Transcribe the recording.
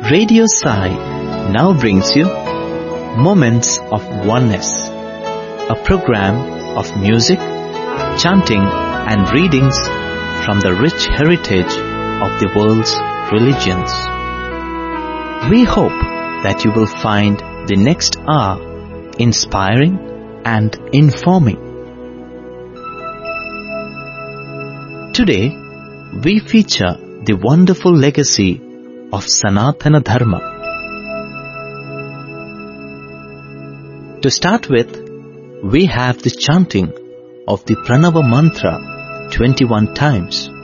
Radio Sai now brings you Moments of Oneness, a program of music, chanting and readings from the rich heritage of the world's religions. We hope that you will find the next hour inspiring and informing. Today, we feature the wonderful legacy of Sanatana Dharma. To start with, we have the chanting of the Pranava Mantra 21 times.